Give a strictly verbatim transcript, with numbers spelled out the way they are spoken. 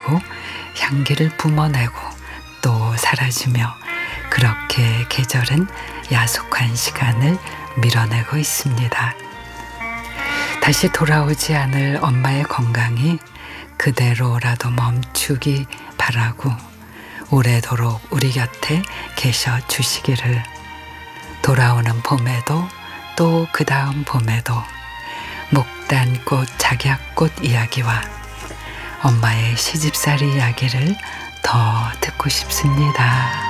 피어나고 향기를 뿜어내고 또 사라지며 그렇게 계절은 야속한 시간을 밀어내고 있습니다. 다시 돌아오지 않을 엄마의 건강이 그대로라도 멈추기 바라고 오래도록 우리 곁에 계셔 주시기를. 돌아오는 봄에도 또 그 다음 봄에도 목단꽃 작약꽃 이야기와 엄마의 시집살이 이야기를 더 듣고 싶습니다.